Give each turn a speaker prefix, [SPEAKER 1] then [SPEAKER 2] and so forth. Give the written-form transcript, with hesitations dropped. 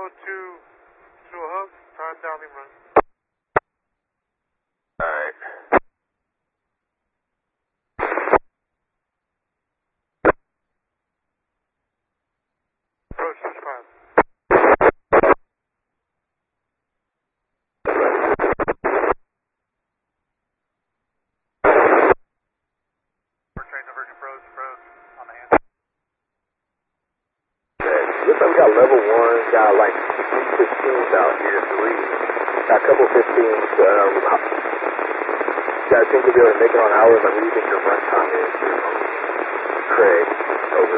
[SPEAKER 1] to a hook, time downlink run.
[SPEAKER 2] Alright.
[SPEAKER 1] Approach 65.
[SPEAKER 2] Looks like we got level 1, got like 15s out here, 3. Got a couple 15s. You guys think you'll be able to make it on hours? Like, what do you think your run time is? Craig, over.